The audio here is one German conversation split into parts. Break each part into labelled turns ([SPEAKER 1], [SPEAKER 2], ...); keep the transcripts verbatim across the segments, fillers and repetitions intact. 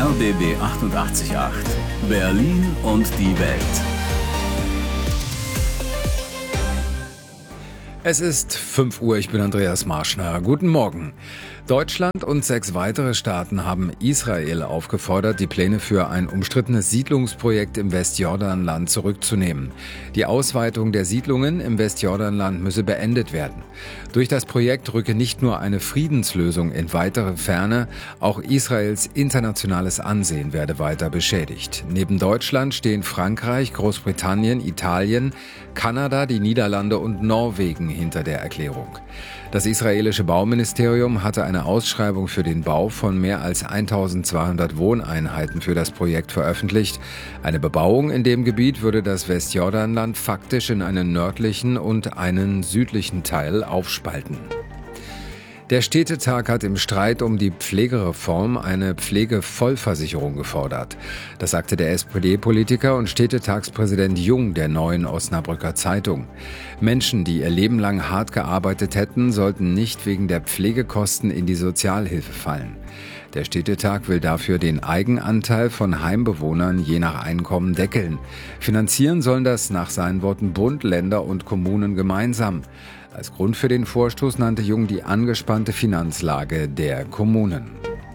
[SPEAKER 1] R B B achtundachtzig Komma acht. Berlin und die Welt.
[SPEAKER 2] Es ist fünf Uhr, ich bin Andreas Marschner. Guten Morgen. Deutschland und sechs weitere Staaten haben Israel aufgefordert, die Pläne für ein umstrittenes Siedlungsprojekt im Westjordanland zurückzunehmen. Die Ausweitung der Siedlungen im Westjordanland müsse beendet werden. Durch das Projekt rücke nicht nur eine Friedenslösung in weitere Ferne, auch Israels internationales Ansehen werde weiter beschädigt. Neben Deutschland stehen Frankreich, Großbritannien, Italien, Kanada, die Niederlande und Norwegen hinter der Erklärung. Das israelische Bauministerium hatte eine Ausschreibung für den Bau von mehr als eintausendzweihundert Wohneinheiten für das Projekt veröffentlicht. Eine Bebauung in dem Gebiet würde das Westjordanland faktisch in einen nördlichen und einen südlichen Teil aufspalten. Der Städtetag hat im Streit um die Pflegereform eine Pflegevollversicherung gefordert. Das sagte der S P D-Politiker und Städtetagspräsident Jung der Neuen Osnabrücker Zeitung. Menschen, die ihr Leben lang hart gearbeitet hätten, sollten nicht wegen der Pflegekosten in die Sozialhilfe fallen. Der Städtetag will dafür den Eigenanteil von Heimbewohnern je nach Einkommen deckeln. Finanzieren sollen das nach seinen Worten Bund, Länder und Kommunen gemeinsam. Als Grund für den Vorstoß nannte Jung die angespannte Finanzlage der Kommunen.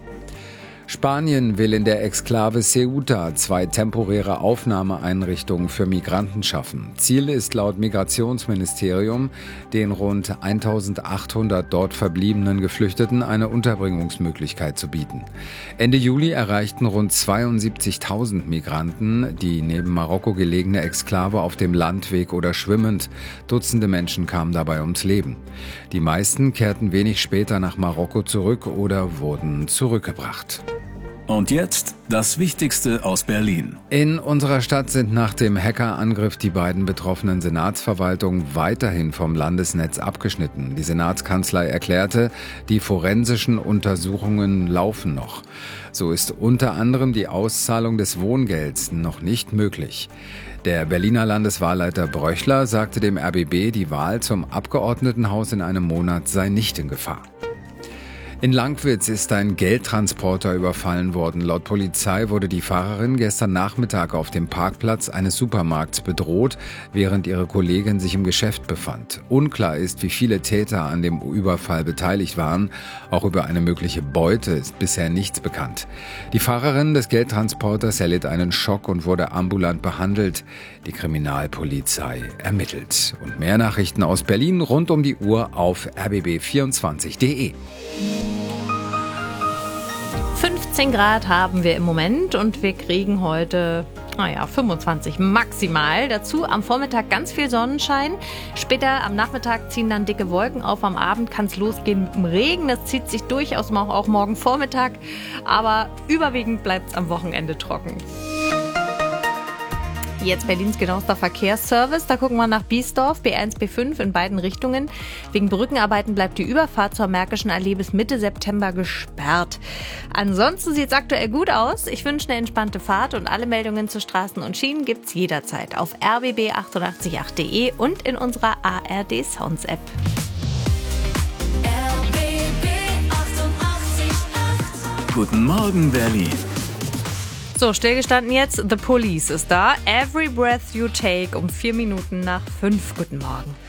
[SPEAKER 2] Spanien will in der Exklave Ceuta zwei temporäre Aufnahmeeinrichtungen für Migranten schaffen. Ziel ist laut Migrationsministerium, den rund eintausendachthundert dort verbliebenen Geflüchteten eine Unterbringungsmöglichkeit zu bieten. Ende Juli erreichten rund zweiundsiebzigtausend Migranten die neben Marokko gelegene Exklave auf dem Landweg oder schwimmend. Dutzende Menschen kamen dabei ums Leben. Die meisten kehrten wenig später nach Marokko zurück oder wurden zurückgebracht.
[SPEAKER 1] Und jetzt das Wichtigste aus Berlin.
[SPEAKER 2] In unserer Stadt sind nach dem Hackerangriff die beiden betroffenen Senatsverwaltungen weiterhin vom Landesnetz abgeschnitten. Die Senatskanzlei erklärte, die forensischen Untersuchungen laufen noch. So ist unter anderem die Auszahlung des Wohngelds noch nicht möglich. Der Berliner Landeswahlleiter Bröchler sagte dem R B B, die Wahl zum Abgeordnetenhaus in einem Monat sei nicht in Gefahr. In Lankwitz ist ein Geldtransporter überfallen worden. Laut Polizei wurde die Fahrerin gestern Nachmittag auf dem Parkplatz eines Supermarkts bedroht, während ihre Kollegin sich im Geschäft befand. Unklar ist, wie viele Täter an dem Überfall beteiligt waren. Auch über eine mögliche Beute ist bisher nichts bekannt. Die Fahrerin des Geldtransporters erlitt einen Schock und wurde ambulant behandelt. Die Kriminalpolizei ermittelt. Und mehr Nachrichten aus Berlin rund um die Uhr auf r b b vierundzwanzig punkt d e.
[SPEAKER 3] fünfzehn Grad haben wir im Moment und wir kriegen heute, naja, fünfundzwanzig maximal. Dazu am Vormittag ganz viel Sonnenschein. Später am Nachmittag ziehen dann dicke Wolken auf. Am Abend kann es losgehen mit dem Regen. Das zieht sich durchaus auch morgen Vormittag. Aber überwiegend bleibt es am Wochenende trocken. Jetzt Berlins genauester Verkehrsservice. Da gucken wir nach Biesdorf, B eins, B fünf in beiden Richtungen. Wegen Brückenarbeiten bleibt die Überfahrt zur Märkischen Allee bis Mitte September gesperrt. Ansonsten sieht es aktuell gut aus. Ich wünsche eine entspannte Fahrt und alle Meldungen zu Straßen und Schienen gibt's jederzeit auf r b b achtundachtzig Komma acht punkt d e und in unserer A R D Sounds App.
[SPEAKER 1] R B B achtundachtzig Komma acht. Guten Morgen, Berlin.
[SPEAKER 3] So, stillgestanden jetzt. The Police ist da. Every Breath You Take um vier Minuten nach fünf. Guten Morgen.